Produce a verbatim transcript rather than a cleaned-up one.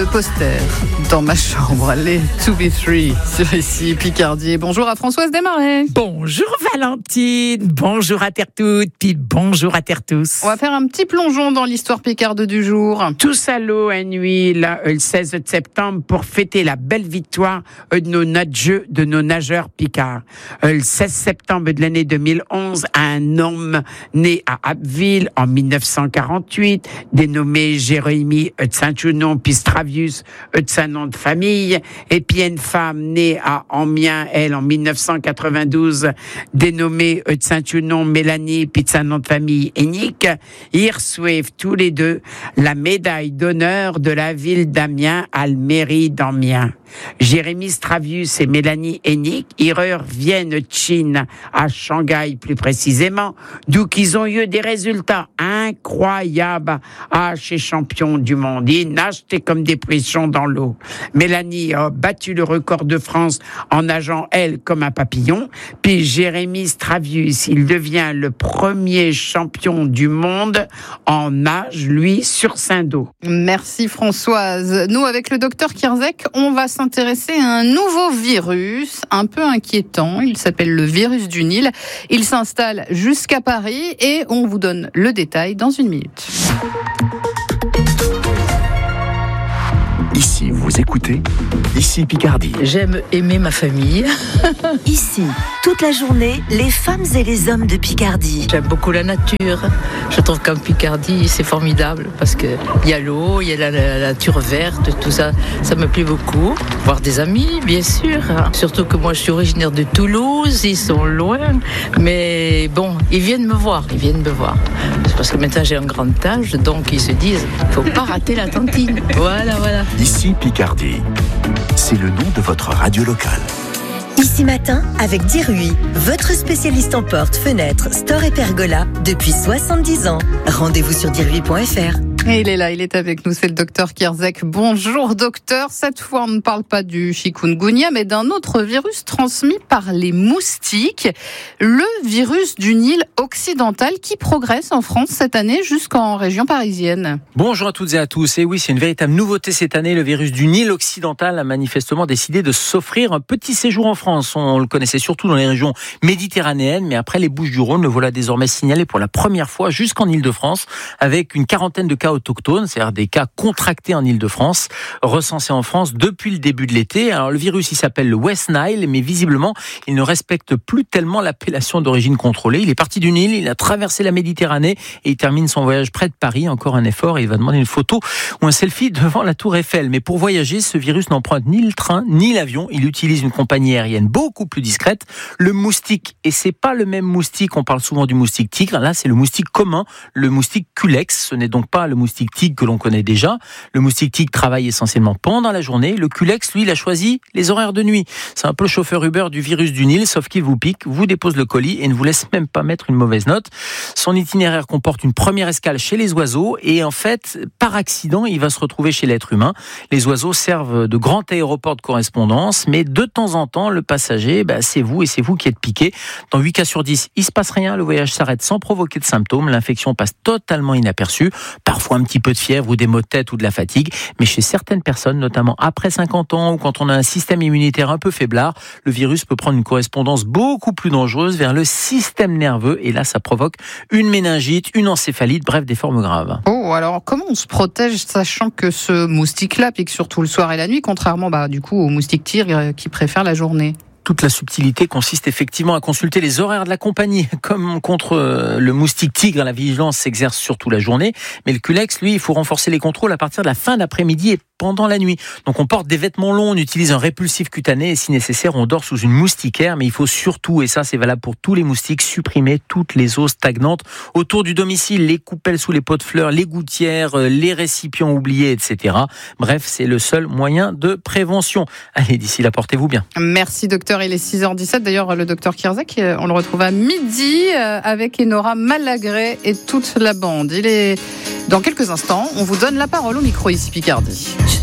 de posters dans ma chambre, les deux B trois sur ici Picardie. Bonjour à Françoise Desmarais. Bonjour Valentine, bonjour à terre toutes, puis bonjour à terre tous. On va faire un petit plongeon dans l'histoire picarde du jour. Tous à l'eau à nuit, là, le seize septembre, pour fêter la belle victoire de nos nageurs, de nos nageurs picards. Le seize septembre de l'année deux mille onze, un homme né à Abbeville en mille neuf cent quarante-huit, dénommé Jérémie de Saint-Junon Pistravius de sa nom de famille, et puis une femme née à Amiens, elle, en mille neuf cent quatre-vingt-douze, dénommée de Saint-Junon Mélanie, puis de sa nom de famille Hénique. Ils reçoivent tous les deux la médaille d'honneur de la ville d'Amiens à la mairie d'Amiens. Jérémie Stravius et Mélanie Hénique, ils reviennent de Chine, à Shanghai plus précisément, d'où qu'ils ont eu des résultats incroyables à chez champions du monde. Ils nagent comme des poissons dans l'eau. Mélanie a battu le record de France en nageant, elle, comme un papillon. Puis Jérémie Stravius, il devient le premier champion du monde en nage, lui, sur sein d'eau. Merci Françoise. Nous, avec le docteur Kierzek, on va s'intéresser à un nouveau virus un peu inquiétant. Il s'appelle le virus du Nil. Il s'installe jusqu'à Paris et on vous donne le détail dans une minute. Ici, vous écoutez, ici Picardie. J'aime aimer ma famille. Ici, toute la journée, les femmes et les hommes de Picardie. J'aime beaucoup la nature. Je trouve qu'en Picardie, c'est formidable parce qu'il y a l'eau, il y a la, la, la nature verte, tout ça, ça me plaît beaucoup. Voir des amis, bien sûr. Surtout que moi, je suis originaire de Toulouse, ils sont loin. Mais bon, ils viennent me voir, ils viennent me voir. C'est parce que maintenant, j'ai un grand âge, donc ils se disent, il ne faut pas rater la tantine. Voilà, voilà. Ici Picardie, c'est le nom de votre radio locale. Ici Matin, avec Dirui, votre spécialiste en portes, fenêtres, store et pergola depuis soixante-dix ans. Rendez-vous sur dirui point f r. Et il est là, il est avec nous, c'est le docteur Kierzek. Bonjour docteur, cette fois on ne parle pas du chikungunya, mais d'un autre virus transmis par les moustiques, le virus du Nil occidental qui progresse en France cette année jusqu'en région parisienne. Bonjour à toutes et à tous, et oui c'est une véritable nouveauté cette année, le virus du Nil occidental a manifestement décidé de s'offrir un petit séjour en France. On le connaissait surtout dans les régions méditerranéennes, mais après les Bouches-du-Rhône, le voilà désormais signalé pour la première fois jusqu'en Île-de-France, avec une quarantaine de cas autochtones, c'est-à-dire des cas contractés en Île-de-France, recensés en France depuis le début de l'été. Alors le virus, il s'appelle le West Nile, mais visiblement, il ne respecte plus tellement l'appellation d'origine contrôlée. Il est parti du Nil, il a traversé la Méditerranée et il termine son voyage près de Paris. Encore un effort et il va demander une photo ou un selfie devant la Tour Eiffel. Mais pour voyager, ce virus n'emprunte ni le train ni l'avion. Il utilise une compagnie aérienne beaucoup plus discrète, le moustique. Et c'est pas le même moustique, on parle souvent du moustique tigre. Là, c'est le moustique commun, le moustique Culex. Ce n'est donc pas le moustique tigre que l'on connaît déjà. Le moustique tigre travaille essentiellement pendant la journée. Le Culex, lui, il a choisi les horaires de nuit. C'est un peu le chauffeur Uber du virus du Nil, sauf qu'il vous pique, vous dépose le colis et ne vous laisse même pas mettre une mauvaise note. Son itinéraire comporte une première escale chez les oiseaux et en fait, par accident, il va se retrouver chez l'être humain. Les oiseaux servent de grand aéroport de correspondance, mais de temps en temps, le passager, bah, c'est vous et c'est vous qui êtes piqué. Dans huit cas sur dix, il se passe rien, le voyage s'arrête sans provoquer de symptômes, l'infection passe totalement inaperçue, parfois un petit peu de fièvre ou des maux de tête ou de la fatigue, mais chez certaines personnes, notamment après cinquante ans ou quand on a un système immunitaire un peu faiblard, le virus peut prendre une correspondance beaucoup plus dangereuse vers le système nerveux et là ça provoque une méningite, une encéphalite, bref des formes graves. Oh, alors comment on se protège sachant que ce moustique-là pique surtout le soir et la nuit, contrairement bah, du coup au moustique tigre qui préfère la journée? Toute la subtilité consiste effectivement à consulter les horaires de la compagnie. Comme contre le moustique tigre, la vigilance s'exerce surtout la journée. Mais le Culex, lui, il faut renforcer les contrôles à partir de la fin d'après-midi et pendant la nuit. Donc on porte des vêtements longs, on utilise un répulsif cutané et si nécessaire, on dort sous une moustiquaire. Mais il faut surtout, et ça c'est valable pour tous les moustiques, supprimer toutes les eaux stagnantes autour du domicile, les coupelles sous les pots de fleurs, les gouttières, les récipients oubliés, et cetera. Bref, c'est le seul moyen de prévention. Allez, d'ici là, portez-vous bien. Merci docteur. Il est six heures dix-sept. D'ailleurs, le docteur Kierzek, on le retrouve à midi avec Enora Malagré et toute la bande. Il est dans quelques instants. On vous donne la parole au micro ici Picardie.